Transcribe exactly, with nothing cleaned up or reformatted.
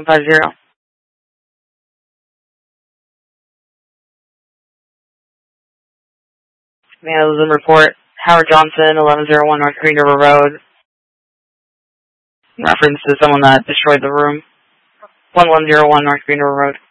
five zero. Vandalism report. Howard Johnson, eleven oh one North Green River Road. In reference to someone that destroyed the room. eleven oh one North Green River Road.